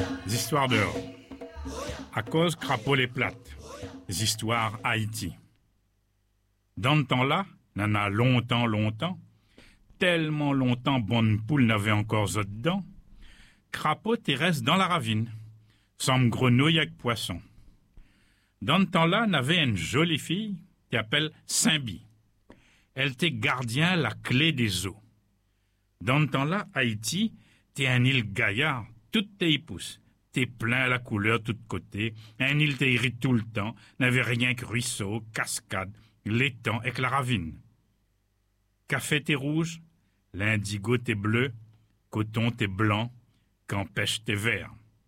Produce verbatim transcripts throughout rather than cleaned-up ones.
Histoires dehors. À cause crapaud les plates. Histoires Haïti. Dans le temps-là, n'en a longtemps, longtemps, tellement longtemps bonne poule n'avait encore zot dedans, crapaud terrestre dans la ravine, sans grenouille avec poisson. Dans le temps-là, n'avait une jolie fille qui appelle Saint-Bi. Elle t'est gardien la clé des eaux. Dans le temps-là, Haïti, t'es un île gaillard, toutes tes pouces. T'es plein à la couleur de tous côtés, un île t'es irrite tout le temps, n'avait rien que ruisseau, cascade, l'étang et que la ravine. Café t'es rouge, l'indigo t'es bleu, coton t'es blanc, campèche t'es vert.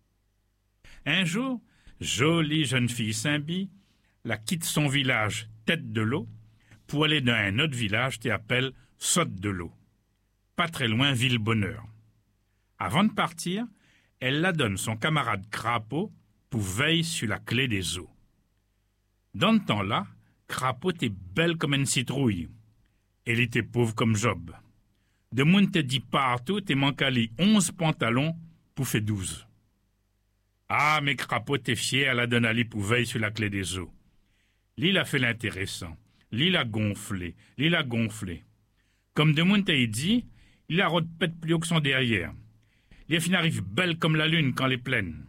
Un jour, jolie jeune fille Saint-Bi, la quitte son village tête de l'eau, pour aller dans un autre village t'es appelle Saute de l'eau. Pas très loin Ville-Bonheur. Avant de partir, elle la donne son camarade Crapaud pour veiller sur la clé des eaux. Dans le temps-là, Crapaud était belle comme une citrouille. Elle était pauvre comme Job. De monde te dit partout, t'es manqué aller onze pantalons pour faire douze. Ah, mais Crapaud t'es fier à la donner aller pour veiller sur la clé des eaux. L'île a fait l'intéressant. L'île a gonflé. L'île a gonflé. Comme de monde t'a dit, il a repète plus haut que son derrière. Les filles arrivent belles comme la lune quand elle est pleine.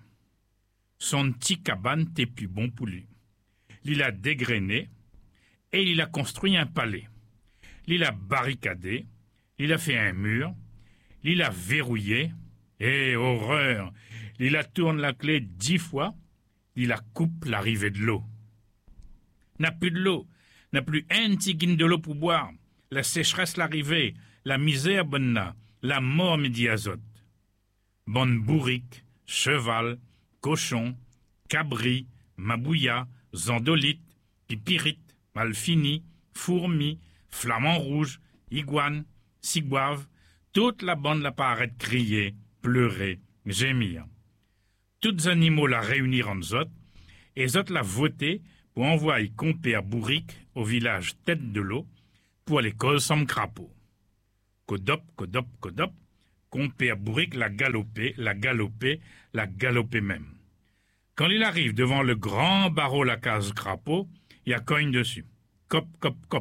Son petit cabane t'es plus bon pour lui. Il a dégrainé et il a construit un palais. Il a barricadé, il a fait un mur, il a verrouillé, et horreur, il a tourné la clé dix fois, il a coupé l'arrivée de l'eau. N'a plus de l'eau, n'a plus un petit guine de l'eau pour boire, la sécheresse l'arrivée, la misère bonne la mort midi azote. Bonne bourrique, cheval, cochon, cabri, mabouya, zandolite, pipirite, malfini, fourmi, flamand rouge, iguane, cigouave, toute la bande la paraît crier, pleurer, gémir. Toutes animaux la réunir en zot, et zot la voter pour envoyer compère bourrique au village tête de l'eau pour aller cause sans crapaud. Codop, codop, codop, compère bourrique la galopé, la galopé, la galopé même. Quand il arrive devant le grand barreau la case crapaud, il y a cogne dessus. Cop, cop, cop.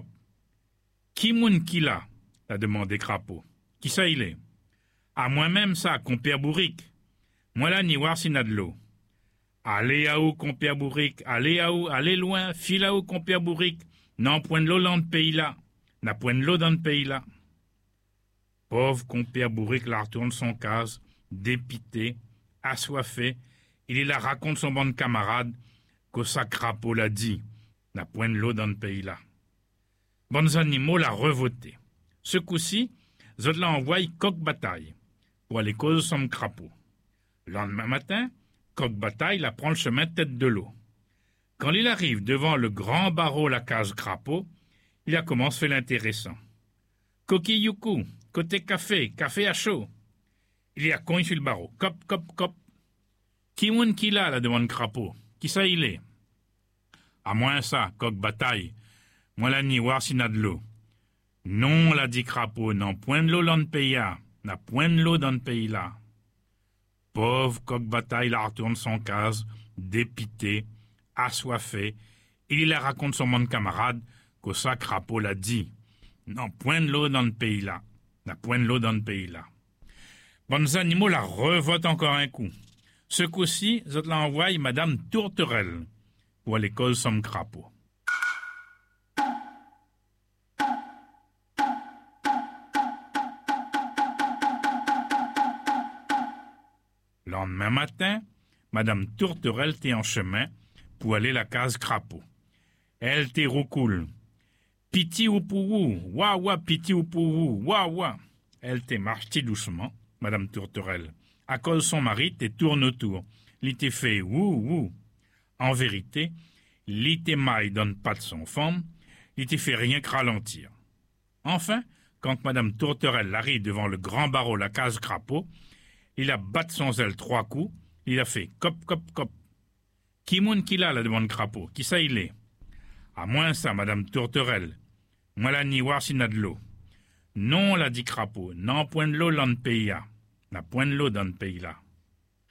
Qui moun qui l'a? A demandé Crapaud. Qui ça il est? À moi-même ça, compère bourrique. Moi là, ni voir si n'a de l'eau. Allez à où, compère bourrique? Allez à où? Allez loin, file à où, compère bourrique? Non, point de l'eau dans le pays là. N'a point de l'eau dans le pays là. Pauvre compère bourrique la retourne son case, dépité, assoiffé. Il la raconte son bon camarade qu'au sac Crapaud l'a dit. N'a point de l'eau dans le pays là. Bons animaux l'a revoté. Ce coup-ci, zot l'a envoyé coq bataille pour aller cause son crapaud. Le lendemain matin, coq bataille la prend le chemin tête de l'eau. Quand il arrive devant le grand barreau la case crapaud, il a commencé à faire l'intéressant. Coquilloucou, côté café, café à chaud. Il y a cogne sur le barreau. Cop, cop, cop. Qui moun qui l'a, la demande crapaud? Qui ça il est? À moins ça, coq bataille. Moi la ni voir si n'a de l'eau. Non, l'a dit Crapaud, non, point de l'eau dans le pays là. N'a point de l'eau dans le pays là. Pauvre coq bataille la retourne son case, dépité, assoiffé, et il la raconte son monde camarade qu'au ça Crapaud l'a dit. Non, point de l'eau dans le pays là. N'a point de l'eau dans le pays là. Bons animaux la revotent encore un coup. Ce coup-ci, zot l'a envoyé Madame Tourterelle pour aller cause son crapaud. Lendemain matin, Madame Tourterelle était en chemin pour aller la case crapaud. Elle t'est roucoule. Piti ou pour vous, wa wa, piti ou pour vous, wa wa. Elle t'est marché doucement, Madame Tourterelle. À cause son mari t'est tourne autour. Il t'est fait wou wou. En vérité, il t'est maille donne pas de son femme, il t'est fait rien que ralentir. Enfin, quand Madame Tourterelle arrive devant le grand barreau la case crapaud, il a battu son zèle trois coups, il a fait cop, cop, cop. Qui moun qui l'a, la demande Crapaud? Qui ça il est? À moins ça, Madame Tourterelle. Moi la ni voir si n'a de l'eau. Non, l'a dit Crapaud, non point de l'eau dans le pays là. N'a point de l'eau dans le pays là.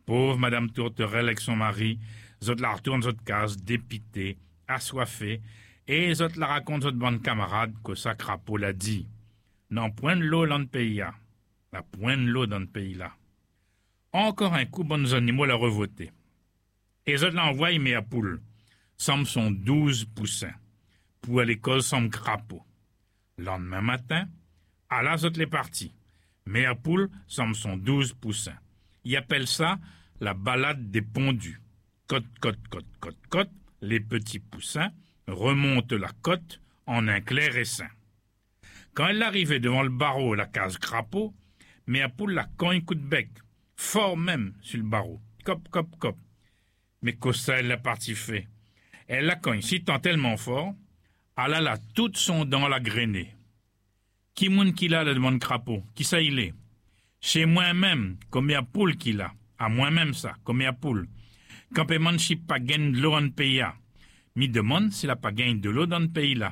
Pauvre Madame Tourterelle avec son mari, zot la retourne zot case, dépité, assoiffé, et zot la raconte zot bonne camarade que ça crapaud l'a dit. Non point de l'eau dans le pays là. La point de l'eau dans le pays là. Encore un coup, bons animaux la revoté. Et zot l'envoie mais à poule. Somme son douze poussins. Pour à l'école somme crapaud. Lendemain matin, à la zot les partis. Mais à poule somme son douze poussins. Il appelle ça la balade des pondus. Côte, côte, côte, côte, côte, les petits poussins remontent la côte en un clair essaim. Quand elle arrivait devant le barreau, la case crapaud, mais à poule la cogne coup de bec, fort même sur le barreau. Cop, cop, cop. Mais que ça, elle l'a partie fait. Elle la cogne si tant tellement fort, elle a là toute son dent la grainer. Qui moun qu'il a, la demande crapaud? Qui ça il est? Chez moi-même, combien poule qu'il a? À moi-même ça, combien poule? Quand paiement si pas gagne de l'eau dans le pays là. Mi demande s'il a pas gagne de l'eau dans le pays là.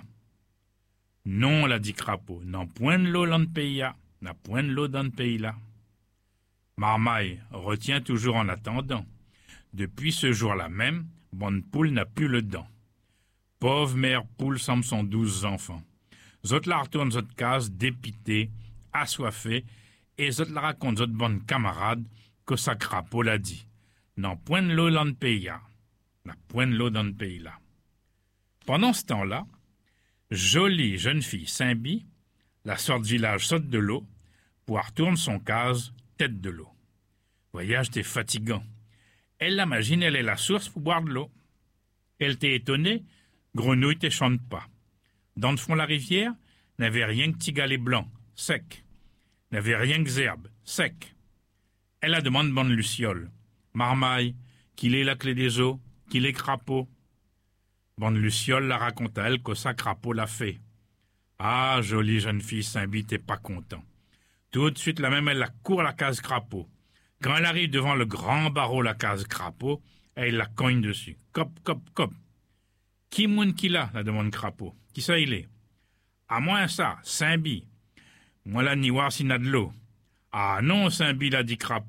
Non, l'a dit crapaud, non point de l'eau dans le pays là, n'a point de l'eau dans le pays là. Marmaille retient toujours en attendant. Depuis ce jour-là même, bonne poule n'a plus le dent. Pauvre mère poule semble son douze enfants. Zot la retourne zot case, dépité, assoiffé, et zot la raconte zot bonne camarade que ça crapaud l'a dit. Non point de l'eau dans le pays là, n'a point de l'eau dans le pays là. Pendant ce temps-là, jolie jeune fille Saint-Bi, la sorte village saute de l'eau, pour retourne son case, tête de l'eau. Voyage t'es fatigant. Elle l'imagine, elle est la source pour boire de l'eau. Elle t'est étonnée, grenouille t'es chante pas. Dans le fond de la rivière, n'avait rien que tigalet blanc, sec. N'avait rien que zerbe, sec. Elle la demande bonne luciole. Marmaille, qu'il est la clé des eaux, qu'il est crapaud. Bonne luciole la raconte à elle que ça crapaud l'a fait. Ah, jolie jeune fille Saint-Bi, t'es pas content. Tout de suite, la même, elle la court à la case crapaud. Quand elle arrive devant le grand barreau, la case crapaud, elle la cogne dessus. Cop, cop, cop. Qui moun qui l'a, la demande crapaud. Qui ça il est? À moins ça, Saint-Bi. Moi la ni voir si n'a de l'eau. Ah non, Saint-Bi, l'a dit crapaud.